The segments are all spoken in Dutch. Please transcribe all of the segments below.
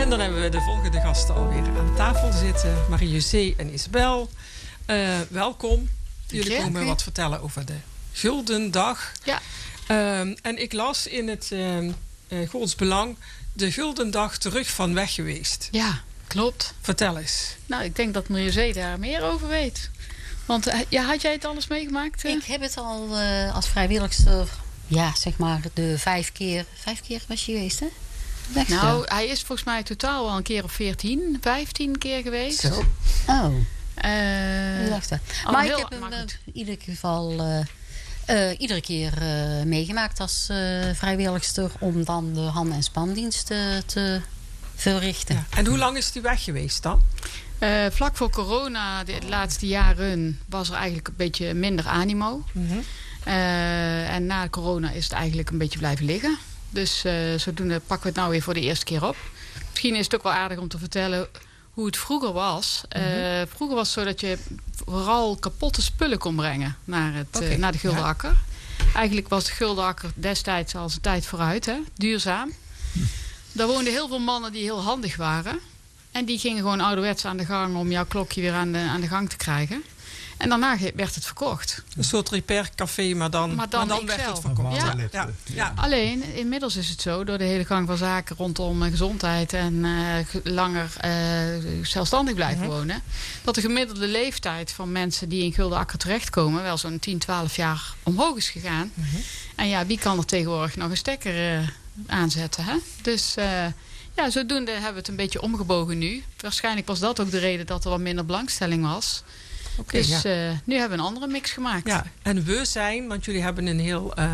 En dan hebben we de volgende gasten alweer aan tafel zitten. Marie-José en Isabel. Welkom. Jullie komen wat vertellen over de Gulden Dag. Ja. En ik las in het Gods Belang de Gulden Dag terug van weg geweest. Ja, klopt. Vertel eens. Nou, ik denk dat Marie-José daar meer over weet. Want had jij het alles meegemaakt? Ik heb het al als vrijwilligster, zeg maar de 5 keer was je geweest, hè? Nou, hij is volgens mij totaal al een keer of 15 keer geweest. Zo. Oh. Ik dacht dat. Maar ik heb hem in ieder geval iedere keer meegemaakt als vrijwilligster om dan de hand- en spandiensten te verrichten. Ja. En hoe lang is die weg geweest dan? Vlak voor corona, de laatste jaren, was er eigenlijk een beetje minder animo. Mm-hmm. En na corona is het eigenlijk een beetje blijven liggen. Dus zodoende pakken we het nou weer voor de eerste keer op. Misschien is het ook wel aardig om te vertellen hoe het vroeger was. Vroeger was het zo dat je vooral kapotte spullen kon brengen naar de Gulden Akker. Ja. Eigenlijk was de Gulden Akker destijds al zijn tijd vooruit, hè? Duurzaam. Daar woonden heel veel mannen die heel handig waren. En die gingen gewoon ouderwets aan de gang om jouw klokje weer aan de gang te krijgen. En daarna werd het verkocht. Een soort repaircafé, maar dan werd het verkocht. Ja. Alleen, inmiddels is het zo, door de hele gang van zaken rondom gezondheid en langer zelfstandig blijven wonen, dat de gemiddelde leeftijd van mensen die in Gulden Akker terechtkomen wel zo'n 10, 12 jaar omhoog is gegaan. En wie kan er tegenwoordig nog een stekker aanzetten? Hè? Dus zodoende hebben we het een beetje omgebogen nu. Waarschijnlijk was dat ook de reden dat er wat minder belangstelling was. Nu hebben we een andere mix gemaakt. Ja, en we zijn, want jullie hebben een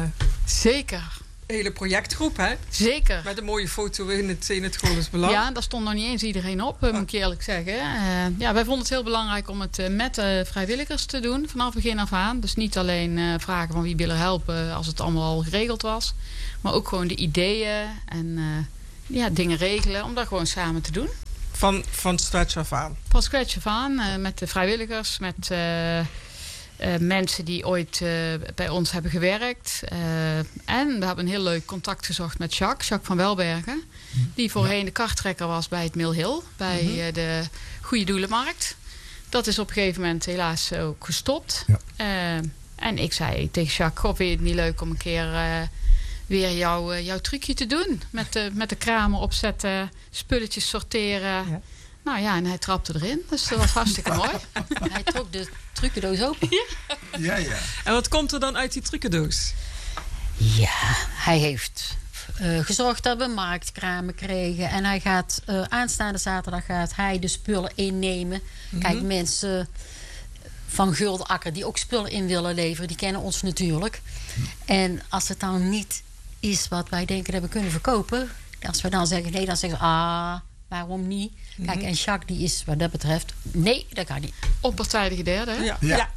hele projectgroep, hè? Zeker. Met een mooie foto in het Gods Belang. Ja, daar stond nog niet eens iedereen op, moet ik eerlijk zeggen. Wij vonden het heel belangrijk om het met vrijwilligers te doen, vanaf begin af aan. Dus niet alleen vragen van wie wil er helpen als het allemaal al geregeld was. Maar ook gewoon de ideeën en dingen regelen om dat gewoon samen te doen. Van scratch af aan? Van scratch af aan, met de vrijwilligers, met mensen die ooit bij ons hebben gewerkt. En we hebben een heel leuk contact gezocht met Jacques van Welbergen. Die voorheen de karttrekker was bij het Mill Hill, bij de Goede Doelenmarkt. Dat is op een gegeven moment helaas ook gestopt. Ja. En ik zei tegen Jacques, vind je het niet leuk om een keer weer jouw trucje te doen? Met de kramen opzetten, spulletjes sorteren. Ja. En hij trapte erin. Dus dat was hartstikke mooi. Hij trok de trucendoos open. Ja. En wat komt er dan uit die trucendoos? Ja, hij heeft gezorgd dat we marktkramen kregen. En hij gaat aanstaande zaterdag de spullen innemen. Kijk, mensen van Gulden Akker die ook spullen in willen leveren, die kennen ons natuurlijk. En als het dan niet is wat wij denken dat we kunnen verkopen, als we dan zeggen nee, dan zeggen ze waarom niet? Kijk, en Jacques die is wat dat betreft, nee, dat kan niet. Onpartijdige derde, hè?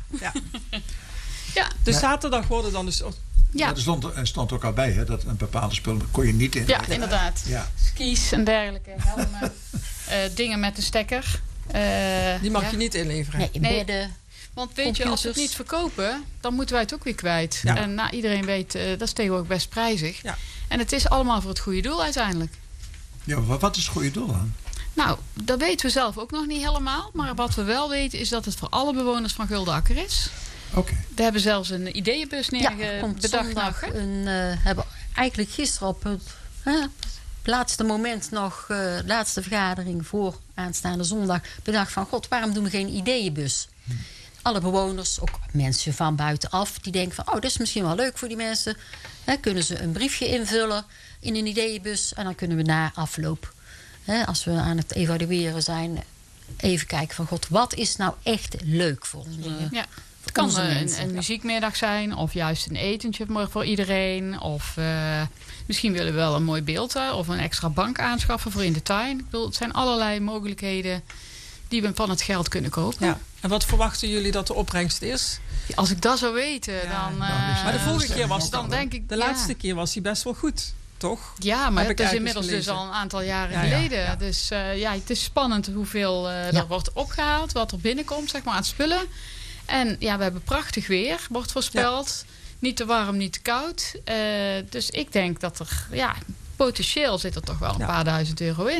Ja. Dus zaterdag worden dan dus... Ja. Er stond ook al bij, hè, dat een bepaalde spul kon je niet in. Ja, inderdaad. Ja. Skis en dergelijke, helmen, dingen met de stekker. Die mag je niet inleveren. Nee, bedden. Want weet je, als we het niet verkopen, dan moeten wij het ook weer kwijt. Ja. En iedereen weet, dat is tegenwoordig best prijzig. Ja. En het is allemaal voor het goede doel uiteindelijk. Ja, maar wat is het goede doel dan? Nou, dat weten we zelf ook nog niet helemaal. Maar wat we wel weten is dat het voor alle bewoners van Gulden Akker is. Oké. We hebben zelfs een ideeënbus bedacht. Hebben eigenlijk gisteren op het laatste moment nog, laatste vergadering voor aanstaande zondag, bedacht van God, waarom doen we geen ideeënbus? Alle bewoners, ook mensen van buitenaf, die denken van, dat is misschien wel leuk voor die mensen. Kunnen ze een briefje invullen in een ideeënbus en dan kunnen we na afloop, als we aan het evalueren zijn, even kijken van God, wat is nou echt leuk voor ons? Het kan een muziekmiddag zijn, of juist een etentje voor iedereen. Of misschien willen we wel een mooi beeld of een extra bank aanschaffen voor in de tuin. Ik bedoel, het zijn allerlei mogelijkheden die we van het geld kunnen kopen. Ja. En wat verwachten jullie dat de opbrengst is? Als ik dat zou weten, dan... maar de vorige keer was dan denk ik... De laatste keer was hij best wel goed, toch? Ja, maar het is inmiddels dus al een aantal jaren geleden. Ja. Dus het is spannend hoeveel er wordt opgehaald, wat er binnenkomt, zeg maar, aan spullen. En we hebben prachtig weer, wordt voorspeld. Ja. Niet te warm, niet te koud. Dus ik denk dat er, potentieel zit er toch wel een paar €1000 in.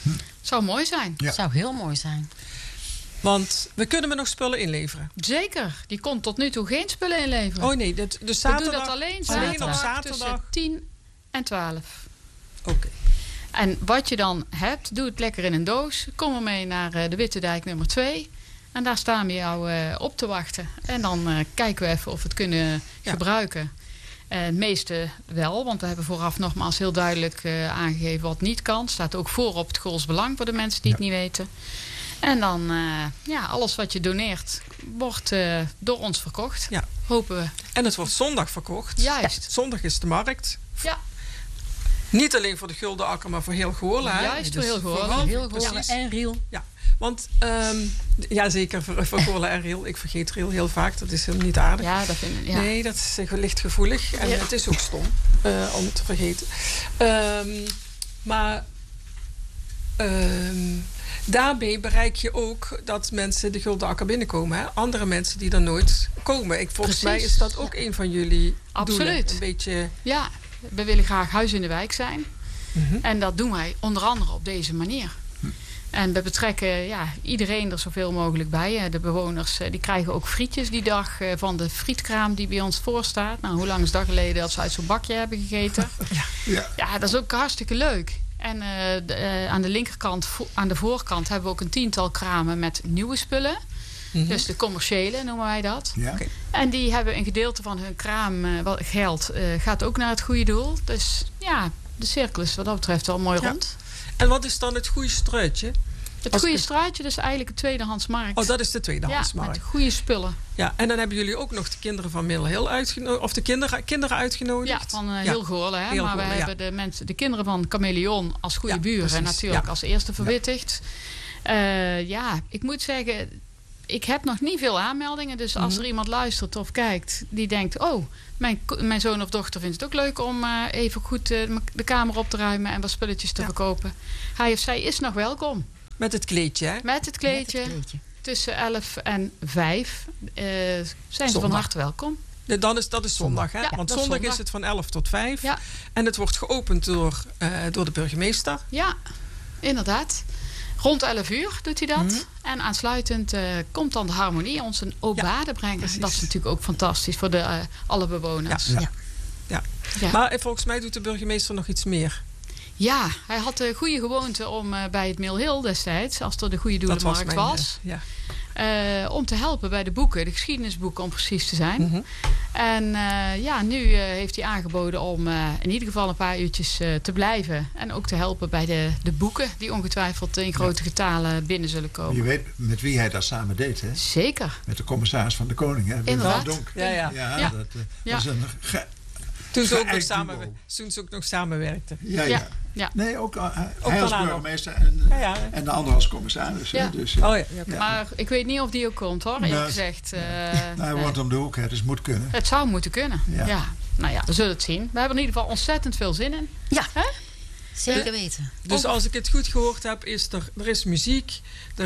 Zou mooi zijn. Dat zou heel mooi zijn. Want we kunnen nog spullen inleveren. Zeker. Die kon tot nu toe geen spullen inleveren. Oh nee, de We zaterdag. doen dat alleen op zaterdag zaterdag. tussen 10 en 12. Oké. En wat je dan hebt, doe het lekker in een doos. Kom ermee naar de Witte Dijk nummer 2. En daar staan we jou op te wachten. En dan kijken we even of we het kunnen gebruiken. Het meeste wel, want we hebben vooraf nogmaals heel duidelijk aangegeven wat niet kan. Staat ook voor op het Gools Belang voor de mensen die het niet weten. En dan, alles wat je doneert, wordt door ons verkocht. Ja. Hopen we. En het wordt zondag verkocht. Juist. Ja. Zondag is de markt. Ja. Niet alleen voor de Gulden Akker, maar voor heel Goorlen. Juist, voor heel Goorlen. vooral, Heel Goorlen precies. en Riel. Ja, want zeker voor Goorlen en Riel. Ik vergeet Riel heel vaak, dat is helemaal niet aardig. Ja, dat vind ik. Ja. Nee, dat is licht gevoelig. En het is ook stom om te vergeten. Daarbij bereik je ook dat mensen de Gulden Akker binnenkomen. Hè? Andere mensen die er nooit komen. Volgens mij is dat ook een van jullie doelen. Absoluut. Een beetje... Ja, we willen graag huis in de wijk zijn. Mhm. En dat doen wij onder andere op deze manier. En we betrekken iedereen er zoveel mogelijk bij. De bewoners die krijgen ook frietjes die dag van de frietkraam die bij ons voorstaat. Nou, hoe lang is dat geleden dat ze uit zo'n bakje hebben gegeten? Ja, dat is ook hartstikke leuk. En aan de linkerkant, aan de voorkant, hebben we ook een 10-tal kramen met nieuwe spullen. Mm-hmm. Dus de commerciële noemen wij dat. Ja. Okay. En die hebben een gedeelte van hun kraamgeld gaat ook naar het goede doel. Dus ja, de cirkel is wat dat betreft wel mooi rond. En wat is dan het goede struitje? Het goede straatje, dat is eigenlijk een tweedehandsmarkt. Oh, dat is de tweedehandsmarkt. Ja, met goede spullen. Ja, en dan hebben jullie ook nog de kinderen van Middle Hill uitgenodigd. Of de kinderen uitgenodigd. Ja, van heel Goorlen. Hè? Heel maar Goorlen, we hebben de kinderen van Chameleon als goede buren. Precies. Natuurlijk als eerste verwittigd. Ik moet zeggen, ik heb nog niet veel aanmeldingen. Dus als er iemand luistert of kijkt die denkt... oh, mijn zoon of dochter vindt het ook leuk om even goed de kamer op te ruimen... en wat spulletjes te verkopen. Hij of zij is nog welkom. Met het kleedje, hè? Met het kleedje. Tussen 11 en 5 zijn ze van harte welkom. Dat is zondag, hè? Ja, want dat is zondag is zondag. het van 11 tot 5. Ja. En het wordt geopend door de burgemeester. Ja, inderdaad. Rond 11 uur doet hij dat. En aansluitend komt dan de harmonie ons een obade brengen. Precies. Dat is natuurlijk ook fantastisch voor alle bewoners. Ja. Maar volgens mij doet de burgemeester nog iets meer. Ja, hij had de goede gewoonte om bij het Mill Hill destijds, als er de goede doelenmarkt was, om te helpen bij de boeken, de geschiedenisboeken om precies te zijn. Mm-hmm. En nu heeft hij aangeboden om in ieder geval een paar uurtjes te blijven. En ook te helpen bij de boeken die ongetwijfeld in grote getalen binnen zullen komen. Je weet met wie hij dat samen deed, hè? Zeker. Met de commissaris van de Koning, hè? Inderdaad. Donk. Ja. Dat was een toen ze ook nog samenwerkten. Ja. Nee, ook hij als burgemeester en de ander als commissaris. Ja. Dus, Maar ik weet niet of die ook komt, hoor, eerlijk gezegd. Hij woont om de hoek, hè, dus moet kunnen. Het zou moeten kunnen, ja. Nou ja, we zullen het zien. We hebben in ieder geval ontzettend veel zin in. Ja, hè? Zeker weten. Dus als ik het goed gehoord heb, is er is muziek.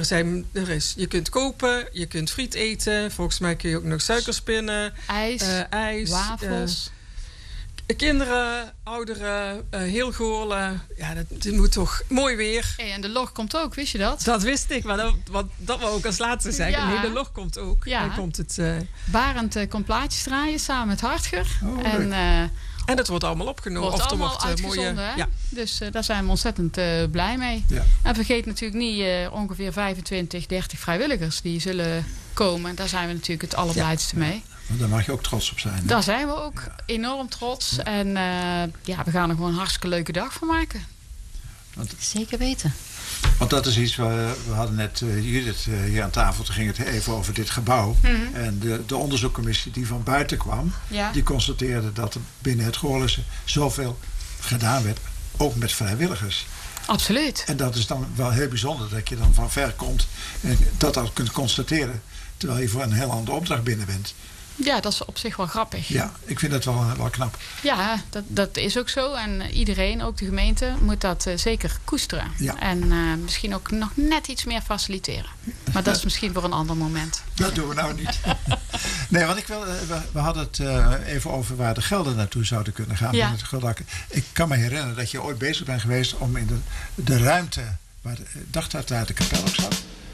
Je kunt kopen, je kunt friet eten. Volgens mij kun je ook nog suikerspinnen. IJs, wafels. Kinderen, ouderen, heel Goorlen. Ja, dat moet toch mooi weer. Hey, en de log komt ook, wist je dat? Dat wist ik, maar dat wou ook als laatste zeggen. Ja. Nee, de log komt ook. Ja. Dan komt het... Barend komt plaatjes draaien samen met Hartger. En het wordt allemaal opgenomen. Wordt allemaal uitgezonden. Mooie, ja. Dus daar zijn we ontzettend blij mee. Ja. En vergeet natuurlijk niet ongeveer 25, 30 vrijwilligers die zullen komen. Daar zijn we natuurlijk het allerblijste mee. Daar mag je ook trots op zijn. Hè? Daar zijn we ook enorm trots. Ja. En we gaan er gewoon een hartstikke leuke dag van maken. Zeker weten. Want dat is iets, we hadden net Judith hier aan tafel. Toen ging het even over dit gebouw. Mm-hmm. En de onderzoekcommissie die van buiten kwam. Ja. Die constateerde dat er binnen het Goorlense zoveel gedaan werd. Ook met vrijwilligers. Absoluut. En dat is dan wel heel bijzonder dat je dan van ver komt. En dat kunt constateren. Terwijl je voor een heel andere opdracht binnen bent. Ja, dat is op zich wel grappig. Ja, ik vind dat wel knap. Ja, dat is ook zo. En iedereen, ook de gemeente, moet dat zeker koesteren. Ja. En misschien ook nog net iets meer faciliteren. Maar dat is misschien voor een ander moment. Dat doen we nou niet. Nee, want we hadden het even over waar de gelden naartoe zouden kunnen gaan. Ja. Ik kan me herinneren dat je ooit bezig bent geweest om in de ruimte waar dacht dat daar de kapel ook zat.